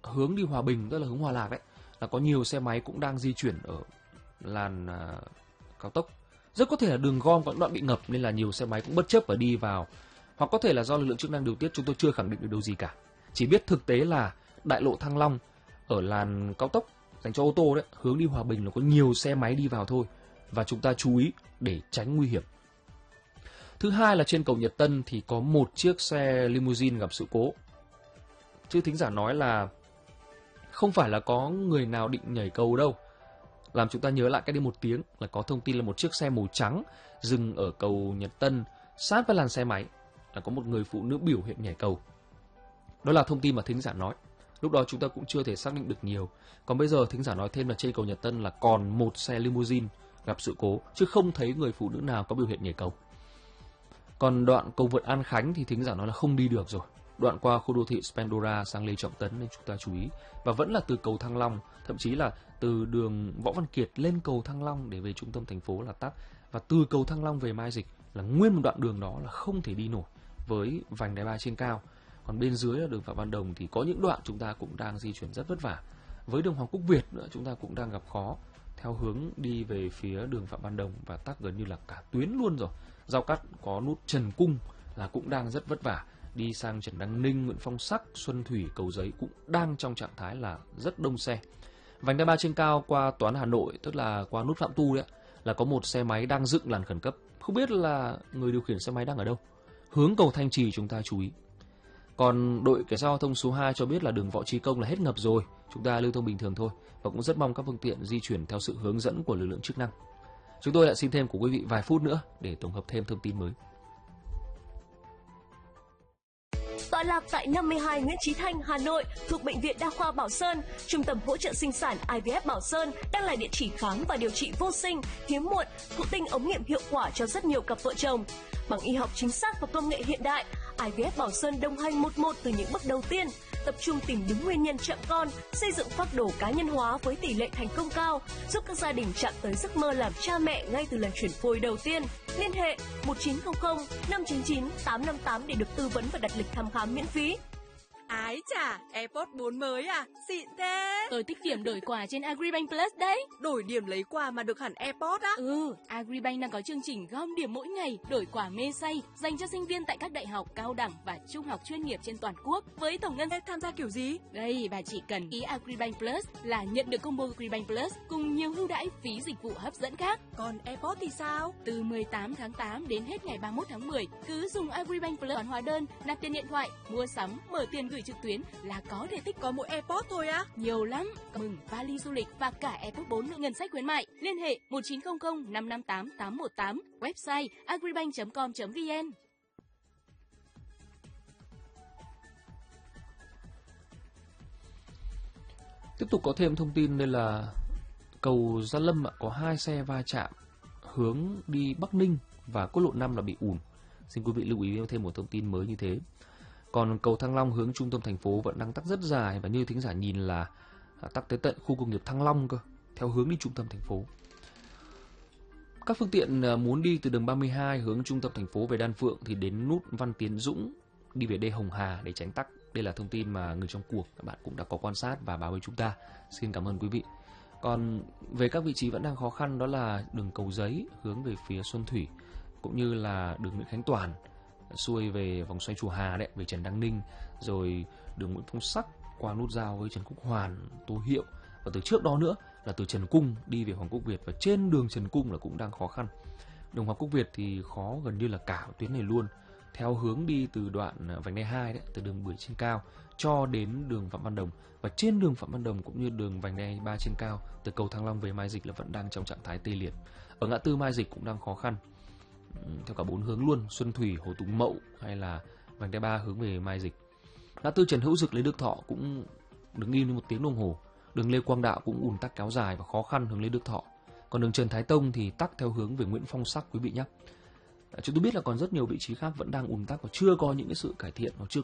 hướng đi Hòa Bình, tức là hướng Hòa Lạc đấy, là có nhiều xe máy cũng đang di chuyển ở làn cao tốc. Rất có thể là đường gom có đoạn bị ngập nên là nhiều xe máy cũng bất chấp và đi vào. Hoặc có thể là do lực lượng chức năng điều tiết, chúng tôi chưa khẳng định được điều gì cả. Chỉ biết thực tế là đại lộ Thăng Long ở làn cao tốc dành cho ô tô đấy, hướng đi Hòa Bình là có nhiều xe máy đi vào thôi. Và chúng ta chú ý để tránh nguy hiểm. Thứ hai là trên cầu Nhật Tân thì có một chiếc xe limousine gặp sự cố. Chứ thính giả nói là không phải là có người nào định nhảy cầu đâu. Làm chúng ta nhớ lại cách đây một tiếng là có thông tin là một chiếc xe màu trắng dừng ở cầu Nhật Tân sát với làn xe máy, là có một người phụ nữ biểu hiện nhảy cầu. Đó là thông tin mà thính giả nói. Lúc đó chúng ta cũng chưa thể xác định được nhiều. Còn bây giờ thính giả nói thêm là trên cầu Nhật Tân là còn một xe limousine gặp sự cố, chứ không thấy người phụ nữ nào có biểu hiện nhảy cầu. Còn đoạn cầu vượt An Khánh thì thính giả nói là không đi được rồi. Đoạn qua khu đô thị Spandora sang Lê Trọng Tấn nên chúng ta chú ý. Và vẫn là từ cầu Thăng Long, thậm chí là từ đường Võ Văn Kiệt lên cầu Thăng Long để về trung tâm thành phố là tắc. Và từ cầu Thăng Long về Mai Dịch là nguyên một đoạn đường đó là không thể đi nổi với vành đai 3 trên cao. Còn bên dưới là đường Phạm Văn Đồng thì có những đoạn chúng ta cũng đang di chuyển rất vất vả. Với đường Hoàng Quốc Việt nữa chúng ta cũng đang gặp khó theo hướng đi về phía đường Phạm Văn Đồng và tắc gần như là cả tuyến luôn rồi. Giao cắt có nút Trần Cung là cũng đang rất vất vả. Đi sang Trần Đăng Ninh, Nguyễn Phong Sắc, Xuân Thủy, Cầu Giấy cũng đang trong trạng thái là rất đông xe. Vành đai 3 trên cao qua Toán Hà Nội, tức là qua nút Phạm Tu đấy, là có một xe máy đang dựng làn khẩn cấp. Không biết là người điều khiển xe máy đang ở đâu. Hướng cầu Thanh Trì chúng ta chú ý. Còn đội cảnh sát giao thông số 2 cho biết là đường Võ Trí Công là hết ngập rồi, chúng ta lưu thông bình thường thôi. Và cũng rất mong các phương tiện di chuyển theo sự hướng dẫn của lực lượng chức năng. Chúng tôi lại xin thêm của quý vị vài phút nữa để tổng hợp thêm thông tin mới. Tọa lạc tại 52 Nguyễn Chí Thanh, Hà Nội, thuộc Bệnh viện Đa khoa Bảo Sơn, Trung tâm hỗ trợ sinh sản IVF Bảo Sơn đang là địa chỉ khám và điều trị vô sinh, hiếm muộn, thụ tinh ống nghiệm hiệu quả cho rất nhiều cặp vợ chồng. Bằng y học chính xác và công nghệ hiện đại, IVF Bảo Sơn đồng hành một từ những bước đầu tiên, tập trung tìm đúng nguyên nhân chậm con, xây dựng phác đồ cá nhân hóa với tỷ lệ thành công cao, giúp các gia đình chạm tới giấc mơ làm cha mẹ ngay từ lần chuyển phôi đầu tiên. Liên hệ 1900 599 858 để được tư vấn và đặt lịch thăm khám miễn phí. Ái chà, AirPods 4 mới à? Xịn thế! Tôi tích điểm đổi quà trên Agribank Plus đấy. Đổi điểm lấy quà mà được hẳn AirPods á? Agribank đang có chương trình gom điểm mỗi ngày, đổi quà mê say dành cho sinh viên tại các đại học, cao đẳng và trung học chuyên nghiệp trên toàn quốc. Với tổng ngân sách tham gia kiểu gì? Đây, bà chỉ cần ký Agribank Plus là nhận được combo Agribank Plus cùng nhiều ưu đãi phí dịch vụ hấp dẫn khác. Còn AirPods thì sao? Từ 18 tháng 8 đến hết ngày 31 tháng 10, cứ dùng Agribank Plus, toán hóa đơn, nạp tiền điện thoại, mua sắm, mở tiền gửi trực tuyến là có thể tích có mỗi AirPods thôi á? Nhiều lắm. Mừng vali du lịch và cả AirPods 4 nữa, ngân sách khuyến mại. Liên hệ 1900 558 818, website agribank.com.vn. Tiếp tục có thêm thông tin đây là cầu Gia Lâm có 2 xe va chạm hướng đi Bắc Ninh và quốc lộ 5 là bị ùn. Xin quý vị lưu ý thêm một thông tin mới như thế. Còn cầu Thăng Long hướng trung tâm thành phố vẫn đang tắc rất dài và như thính giả nhìn là tắc tới tận khu công nghiệp Thăng Long cơ, theo hướng đi trung tâm thành phố. Các phương tiện muốn đi từ đường 32 hướng trung tâm thành phố về Đan Phượng thì đến nút Văn Tiến Dũng đi về đê Hồng Hà để tránh tắc. Đây là thông tin mà người trong cuộc các bạn cũng đã có quan sát và báo với chúng ta. Xin cảm ơn quý vị. Còn về các vị trí vẫn đang khó khăn đó là đường Cầu Giấy hướng về phía Xuân Thủy cũng như là đường Nguyễn Khánh Toàn xuôi về vòng xoay Chùa Hà đấy, về Trần Đăng Ninh, rồi đường Nguyễn Phong Sắc qua nút giao với Trần Quốc Hoàn, Tô Hiệu, và từ trước đó nữa là từ Trần Cung đi về Hoàng Quốc Việt, và trên đường Trần Cung là cũng đang khó khăn. Đường Hoàng Quốc Việt thì khó gần như là cả tuyến này luôn, theo hướng đi từ đoạn vành đai 2 đấy, từ đường Bưởi trên cao cho đến đường Phạm Văn Đồng, và trên đường Phạm Văn Đồng cũng như đường vành đai 3 trên cao từ cầu Thăng Long về Mai Dịch là vẫn đang trong trạng thái tê liệt. Ở ngã tư Mai Dịch cũng đang khó khăn theo cả 4 hướng luôn, Xuân Thủy, Hồ Tùng Mậu hay là vành đai 3 hướng về Mai Dịch. Ngã tư Trần Hữu Dực Lê Đức Thọ cũng đứng im 1 tiếng đồng hồ. Đường Lê Quang Đạo cũng ùn tắc kéo dài và khó khăn hướng Lê Đức Thọ. Còn đường Trần Thái Tông thì tắc theo hướng về Nguyễn Phong Sắc quý vị nhé. Chúng tôi biết là còn rất nhiều vị trí khác vẫn đang ùn tắc và chưa có những cái sự cải thiện, hoặc chưa